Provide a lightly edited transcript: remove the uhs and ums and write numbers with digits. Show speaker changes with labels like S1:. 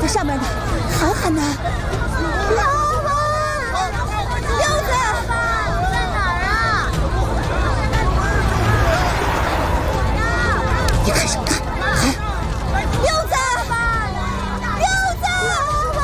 S1: 上面呢，韩寒呢？老板，柚子，在哪儿啊？你看什么？